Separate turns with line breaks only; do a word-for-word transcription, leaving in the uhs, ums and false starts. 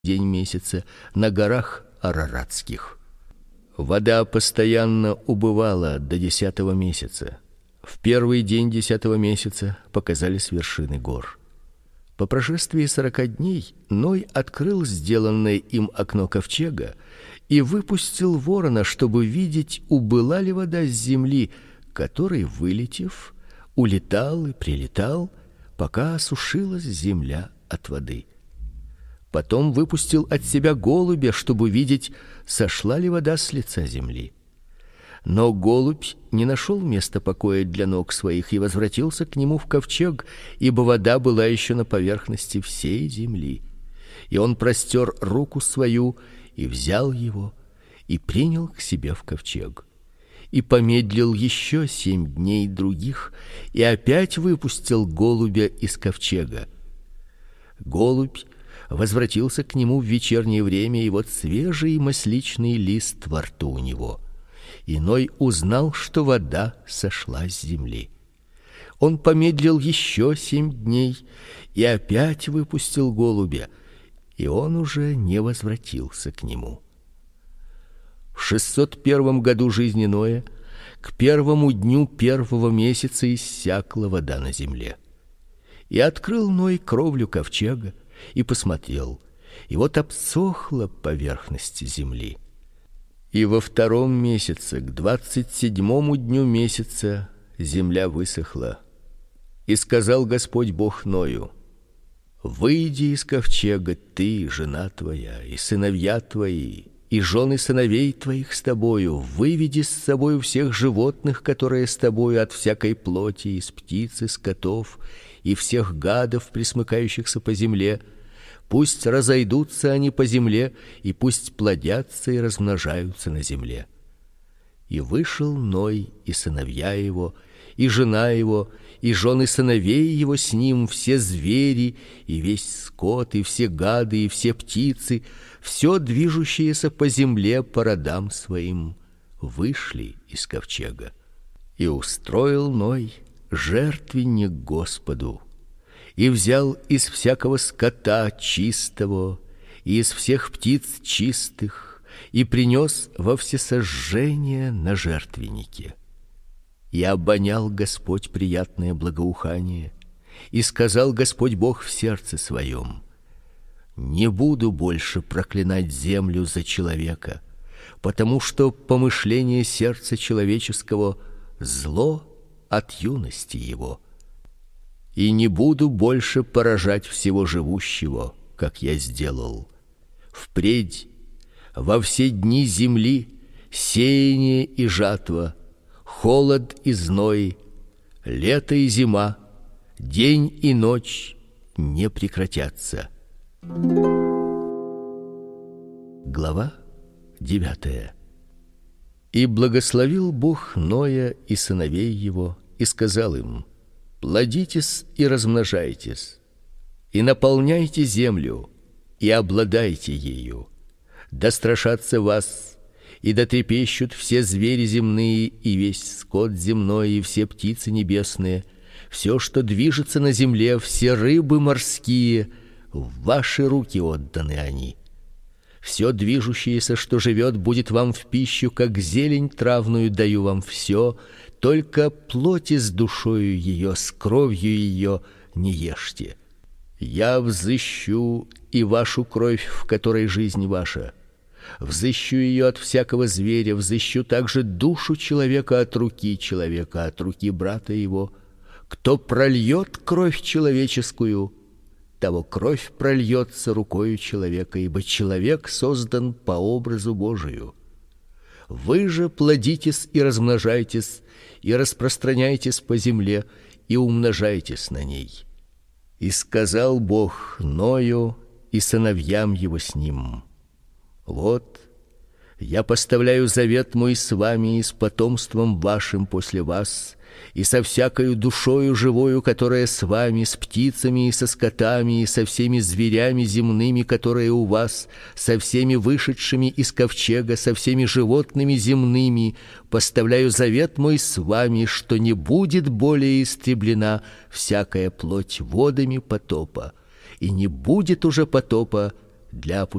день месяца на горах Араратских. Вода постоянно убывала до десятого месяца. В первый день десятого месяца показались вершины гор. По прошествии сорока дней Ной открыл сделанное им окно ковчега и выпустил ворона, чтобы видеть, убыла ли вода с земли, который, вылетев, улетал и прилетал, пока осушилась земля от воды. Потом выпустил от себя голубя, чтобы видеть, сошла ли вода с лица земли. Но голубь не нашел места покоя для ног своих и возвратился к нему в ковчег, ибо вода была еще на поверхности всей земли. И он простер руку свою и взял его и принял к себе в ковчег. И помедлил еще семь дней других и опять выпустил голубя из ковчега. Голубь возвратился к нему в вечернее время, и вот свежий масличный лист во рту у него. И Ной узнал, что вода сошла с земли. Он помедлил еще семь дней и опять выпустил голубя, и он уже не возвратился к нему. В шестьсот первом году жизни Ноя, к первому дню первого месяца, иссякла вода на земле. И открыл Ной кровлю ковчега и посмотрел, и вот обсохла поверхность земли. И во втором месяце, к двадцать седьмому дню месяца, земля высохла. И сказал Господь Бог Ною: выйди из ковчега ты, жена твоя, и сыновья твои, и жены сыновей твоих с тобою, выведи с собою всех животных, которые с тобою, от всякой плоти, из птиц и скотов, и всех гадов, пресмыкающихся по земле. Пусть разойдутся они по земле, и пусть плодятся и размножаются на земле. И вышел Ной и сыновья его, и жена его, и жены сыновей его с ним, все звери, и весь скот, и все гады, и все птицы, все движущееся по земле по родам своим, вышли из ковчега. И устроил Ной жертвенник Господу, и взял из всякого скота чистого и из всех птиц чистых, и принес во всесожжение на жертвеннике. И обонял Господь приятное благоухание, и сказал Господь Бог в сердце своем: не буду больше проклинать землю за человека, потому что помышление сердца человеческого зло от юности его. И не буду больше поражать всего живущего, как я сделал. Впредь во все дни земли сеяние и жатва, холод и зной, лето и зима, день и ночь не прекратятся. Глава девятая. И благословил Бог Ноя и сыновей его, и сказал им: плодитесь и размножайтесь, и наполняйте землю, и обладайте ею. Да страшатся вас, и да трепещут все звери земные, и весь скот земной, и все птицы небесные, все, что движется на земле, все рыбы морские, в ваши руки отданы они. Все движущееся, что живет, будет вам в пищу, как зелень травную даю вам все, только плоти с душою ее, с кровью ее не ешьте. Я взыщу и вашу кровь, в которой жизнь ваша. Взыщу ее от всякого зверя, взыщу также душу человека от руки человека, от руки брата его. Кто прольет кровь человеческую, того кровь прольется рукою человека, ибо человек создан по образу Божию. Вы же плодитесь и размножайтесь, и распространяйтесь по земле, и умножайтесь на ней. И сказал Бог Ною и сыновьям его с ним: вот я поставляю завет мой с вами и с потомством вашим после вас, и со всякою душою живою, которая с вами, с птицами и со скотами, и со всеми зверями земными, которые у вас, со всеми вышедшими из ковчега, со всеми животными земными, поставляю завет мой с вами, что не будет более истреблена всякая плоть водами потопа, и не будет уже потопа для опускания